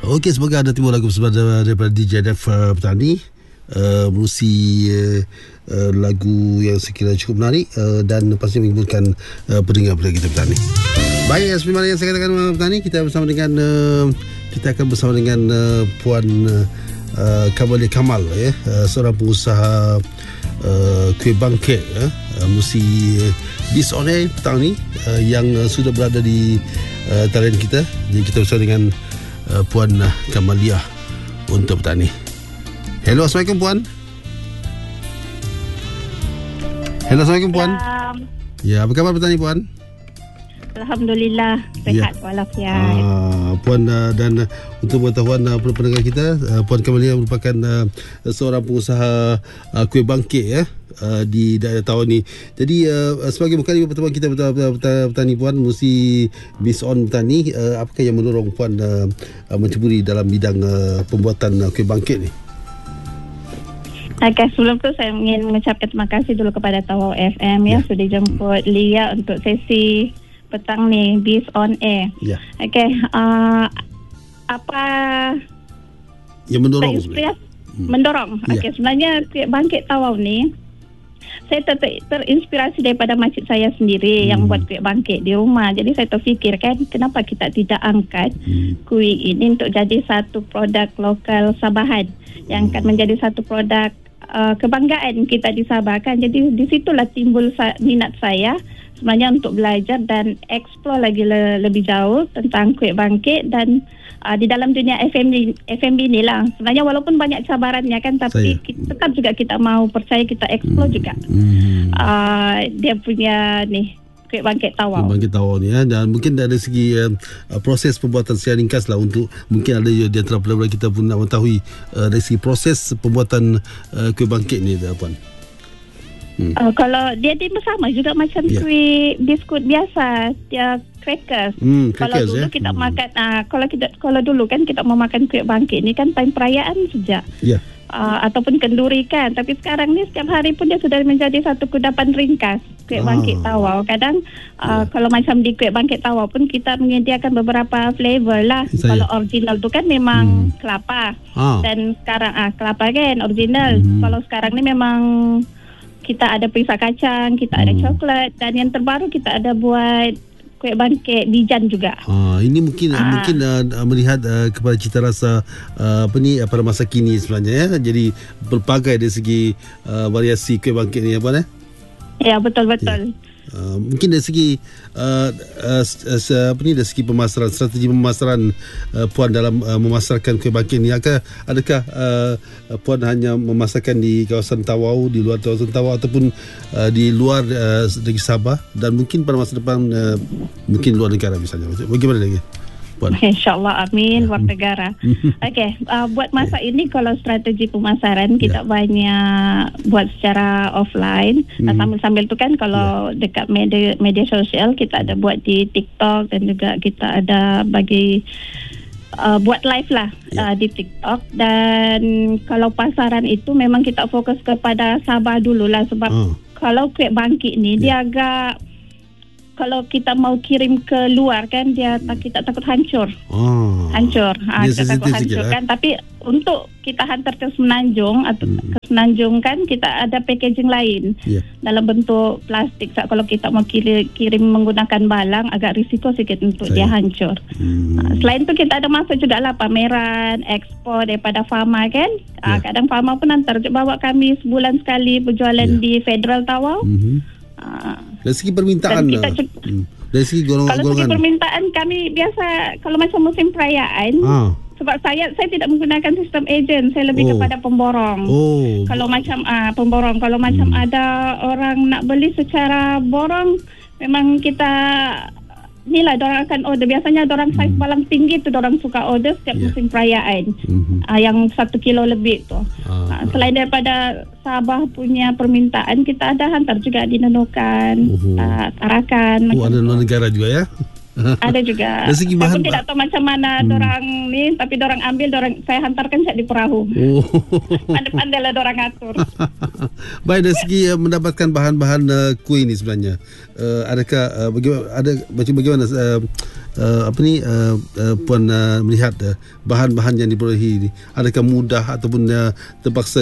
Okey, semoga ada timbul lagu daripada DJ Def Petani. Merusi lagu yang sekiranya cukup menarik dan pasti menghiburkan pendengar kita Petani. Baik, seperti mana yang saya katakan Petani, kita akan bersama dengan Puan Kamalia Kamal, seorang pengusaha kuih bangkit merusi Biz On Air petang ni, yang sudah berada di talian kita. Jadi kita bersama dengan Puan Kamalia untuk petang ni. Hello, Assalamualaikum Puan. Hello, Assalamualaikum Puan. Ya, apa khabar petang ni Puan? Alhamdulillah, sihat walafiat. Puan, dan untuk pengetahuan pendengar kita, Puan Kamalia merupakan seorang pengusaha kuih bangkit di daerah Tawau ni. Jadi sebagai bukan pertemuan kita petani Puan mesti Biz On petani, apakah yang mendorong Puan menceburi dalam bidang pembuatan kuih bangkit ni? Okay, sebelum tu saya ingin mengucapkan terima kasih dulu kepada Tawau FM sudah jemput Lia untuk sesi petang ni Biz On Air. Okay, apa yang mendorong? Mendorong. Okay, sebenarnya kuih bangkit Tawau ni saya terinspirasi daripada makcik saya sendiri yang buat kuih bangkit di rumah. Jadi saya terfikir kan, kenapa kita tidak angkat kuih ini untuk jadi satu produk lokal Sabahan yang akan menjadi satu produk kebanggaan kita di Sabah kan. Jadi di situlah timbul minat saya sebenarnya untuk belajar dan explore lagi lebih jauh tentang kuih bangkit dan di dalam dunia FMB ni lah. Sebenarnya walaupun banyak cabarannya kan, tapi tetap juga kita mau percaya, kita explore juga dia punya ni kuih bangkit Tawau. Bangkit Tawau ni dan mungkin dari segi proses pembuatan secara ringkas lah, untuk mungkin ada di antara pelbagai kita pun nak mengetahui dari segi proses pembuatan kuih bangkit ni Puan. Kalau dia sama juga macam kuih biskut biasa, dia crackers. Kalau dulu kita makan kalau dulu kan kita mau makan kuih bangkit ni kan time perayaan saja. Ataupun kenduri kan, tapi sekarang ni setiap hari pun dia sudah menjadi satu kudapan ringkas kuih bangkit Tawau. Kadang kalau macam di kuih bangkit Tawau pun kita menyediakan beberapa flavor lah. Kalau original tu kan memang kelapa, dan sekarang kelapa kan original. Kalau sekarang ni memang kita ada perisa kacang, kita ada coklat, dan yang terbaru kita ada buat kuih bangkit bijan juga. Ini mungkin melihat kepada cita rasa pada masa kini sebenarnya Jadi berbagai dari segi variasi kuih bangkit ni Puan. Ya, betul-betul. Mungkin dari segi dari segi pemasaran, strategi pemasaran Puan dalam memasarkan kuih bangkit ni, adakah Puan hanya memasarkan di kawasan Tawau, di luar kawasan Tawau, ataupun di luar negeri Sabah, dan mungkin pada masa depan mungkin luar negara misalnya? Bagaimana lagi Puan? InsyaAllah, amin, luar negara. Okay, buat masa ini kalau strategi pemasaran kita banyak buat secara offline. Sambil-sambil tu kan kalau dekat media sosial kita ada buat di TikTok, dan juga kita ada bagi buat live lah di TikTok. Dan kalau pasaran itu memang kita fokus kepada Sabah dululah, sebab kalau kuih bangkit ni dia agak, kalau kita mau kirim ke luar kan, kita takut hancur. Kita takut hancur kan. Tapi untuk kita hantar ke Semenanjung atau ke Semenanjung kan, kita ada packaging lain dalam bentuk plastik. Kalau kita mau kirim menggunakan balang, agak risiko sikit untuk dia hancur. Selain tu kita ada masuk juga lah pameran, ekspor daripada Fama kan. Kadang Fama pun hantar bawa kami sebulan sekali berjualan di Federal Tawau. Dari segi permintaan, dari segi golongan. Kalau segi permintaan kami biasa kalau macam musim perayaan, sebab saya tidak menggunakan sistem ejen, saya lebih kepada pemborong. Kalau macam pemborong, kalau macam ada orang nak beli secara borong, memang kita inilah dorang akan order. Biasanya dorang saiz balang tinggi tu dorang suka order setiap musim perayaan. Yang 1 kilo lebih tu. Selain daripada Sabah punya permintaan, kita ada hantar juga di Nunukan, Tarakan. Ada luar negara juga ya? Ada juga. Dari segi Saya bahan pun tidak tahu macam mana dorang ni, tapi dorang ambil, saya hantarkan saya di perahu. Oh. Pandai-pandai lah dorang atur. Baik, dari segi mendapatkan bahan-bahan kuih ni sebenarnya, adakah bagaimana Puan melihat bahan-bahan yang diperolehi ni, adakah mudah ataupun terpaksa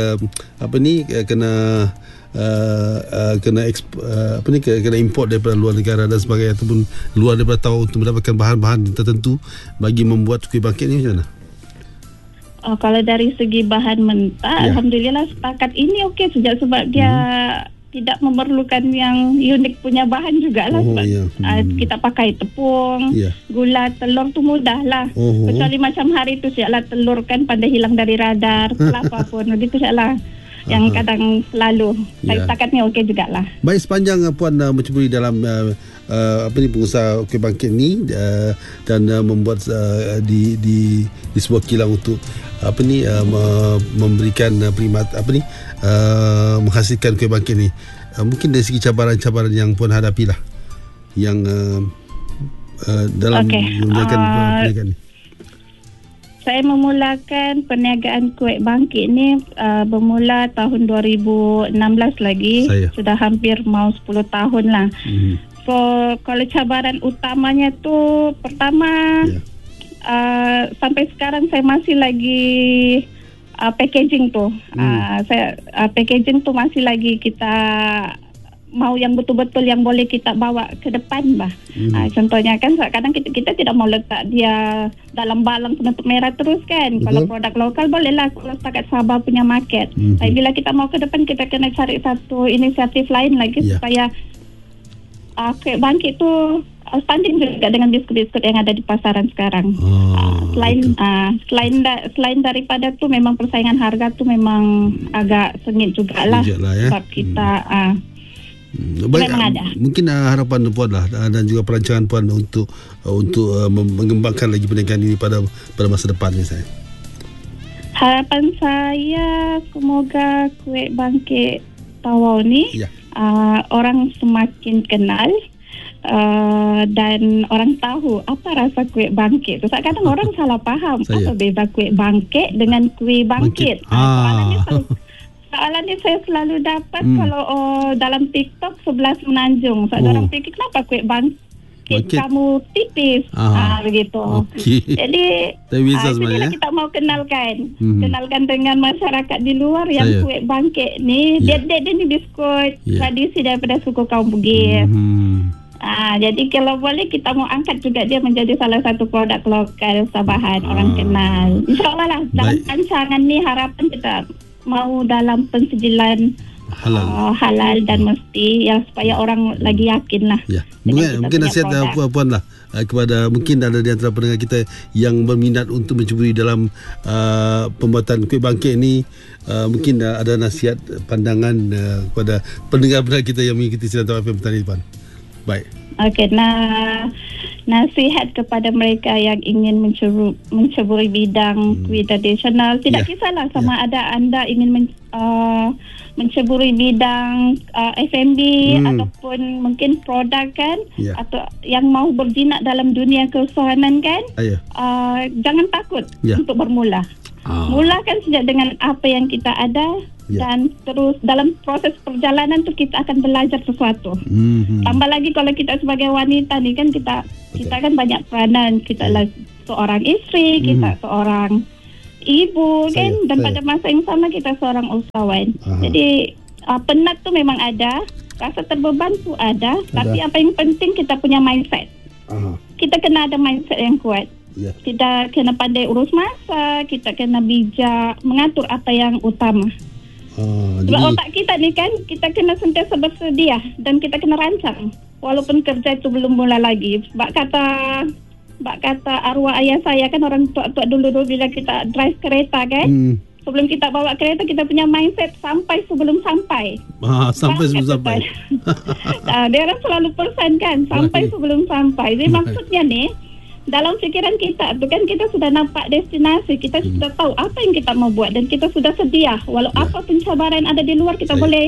kena import daripada luar negara dan sebagainya, ataupun luar daripada tahu untuk mendapatkan bahan-bahan tertentu bagi membuat kuih bangkit ni macam mana? Kalau dari segi bahan mentah, alhamdulillah setakat ini okey saja, sebab dia tidak memerlukan yang unik punya bahan jugalah. Kita pakai tepung, gula, telur tu mudah lah. Kecuali macam hari tu siaplah telur kan pandai hilang dari radar, kelapa pun itu siaplah yang kadang selalu. Setakat ni okey jugalah. Baik, sepanjang Puan menceburi dalam pengusaha kuih bangkit ni dan membuat di sebuah kilang untuk memberikan menghasilkan kuih bangkit ni, mungkin dari segi cabaran-cabaran yang Puan hadapi lah, yang dalam menjalankan perniagaan ni. Saya memulakan perniagaan kuih bangkit ni bermula tahun 2016 lagi. Sudah hampir mau 10 tahun lah. So kalau cabaran utamanya tu, pertama sampai sekarang saya masih lagi packaging tu. Packaging tu masih lagi kita mau yang betul-betul yang boleh kita bawa ke depan bah. Contohnya kan kadang kita tidak mau letak dia dalam balang penutup merah terus kan. Kalau produk lokal bolehlah kalau setakat Sabah punya market. Tapi bila kita mau ke depan, kita kena cari satu inisiatif lain lagi supaya kuih bangkit tu standing juga dengan biskut-biskut yang ada di pasaran sekarang. Selain daripada tu, memang persaingan harga tu memang agak sengit jugalah. Sebab kita baik, mungkin harapan Puan lah dan juga perancangan Puan untuk mengembangkan lagi perniagaan ini pada masa depan ni saya. Harapan saya semoga kuih bangkit Tawau ni orang semakin kenal dan orang tahu apa rasa kuih bangkit. Kadang orang salah faham apa beza kuih bangkit dengan kuih bangkit. Soalan ni saya selalu dapat kalau dalam TikTok 11 menanjung. Orang fikir kenapa kuih bangkit kamu tipis. Begitu. Jadi kita mau kenalkan dengan masyarakat di luar yang kuih bangkit ni dia ni biskut tradisi daripada suku kaum Bugis. Jadi kalau boleh kita mau angkat juga dia menjadi salah satu produk lokal Sabahan, orang kenal. InsyaAllah lah dalam rancangan ni harapan kita mau dalam pensijilan halal dan mesti supaya orang lagi yakin lah. Mungkin nasihat Puan lah kepada mungkin ada di antara pendengar kita yang berminat untuk mencuburi dalam pembuatan kuih bangkit ni, mungkin ada nasihat pandangan kepada pendengar-pendengar kita yang mengikuti siaran Tawau FM petang ni, Puan. Baik. Nasihat kepada mereka yang ingin menceburi bidang kuih tradisional, tidak kisahlah sama ada anda ingin menceburi bidang F&B ataupun mungkin produk kan, atau yang mau berjinak dalam dunia keusahawanan kan, jangan takut untuk bermula. Mulakan sejak dengan apa yang kita ada, dan terus dalam proses perjalanan tu kita akan belajar sesuatu. Tambah lagi kalau kita sebagai wanita ni kan kita kan banyak peranan. Kita lah seorang isteri, kita seorang ibu kan, dan pada masa yang sama kita seorang usahawan. Jadi penat tu memang ada, rasa terbeban tu ada. Tapi apa yang penting kita punya mindset. Kita kena ada mindset yang kuat. Kita kena pandai urus masa, kita kena bijak mengatur apa yang utama. Sebab otak kita ni kan, kita kena sentiasa bersedia dan kita kena rancang walaupun kerja itu belum mula lagi. Sebab kata arwah ayah saya kan, orang tua-tua dulu bila kita drive kereta kan, sebelum kita bawa kereta kita punya mindset sampai sebelum sampai. Sebelum sampai. Dia orang selalu pesan kan, sampai sebelum sampai. Jadi maksudnya ni, dalam fikiran kita tu kan, kita sudah nampak destinasi, kita sudah tahu apa yang kita mau buat dan kita sudah sedia walau apa pencabaran ada di luar, kita boleh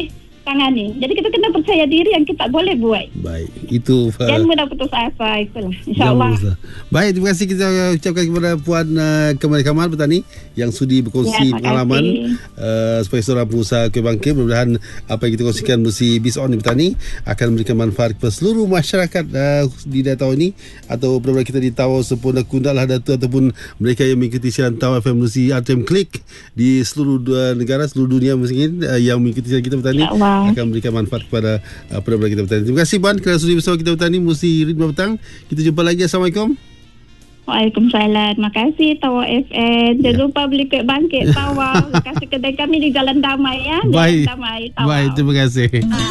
tangani. Jadi kita kena percaya diri yang kita boleh buat. Baik, itu Jangan mudah putus asa, itulah. InsyaAllah. Baik, terima kasih kita ucapkan kepada Puan Kemari Kamal Petani yang sudi berkongsi pengalaman sebagai seorang pengusaha kuih bangkit. Mudah-mudahan apa yang kita kongsikan bersih Biz On di Petani akan memberikan manfaat kepada seluruh masyarakat di daerah Tawau ini, atau benar-benar kita di Tawau Sempurna Kundat lah Datu, ataupun mereka yang mengikuti siaran Tawau FM melalui RTM Klik di seluruh negara, seluruh dunia mungkin yang mengikuti siaran kita Petani akan memberikan manfaat kepada pendengar kita Petani. Terima kasih Puan kerana sudi bersama kita Petani Musi Ritma Petang. Kita jumpa lagi. Assalamualaikum. Waalaikumsalam. Terima kasih Tawau FM. Jangan lupa beli kuih bangkit Tawau. Kasih kedai kami di Jalan Damai ya. Baik. Jalan Damai Tawau. Baik, terima kasih.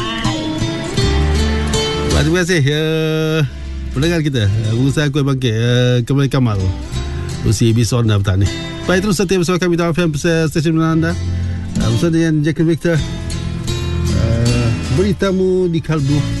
Terima kasih pendengar kita, pengusaha kuih bangkit Kemari Kamal Musi Biz On Petani. Baik, terus setia bersama kami Tawau FM, stesen anda bersama dengan Jack Victor. Beritamu di kalbu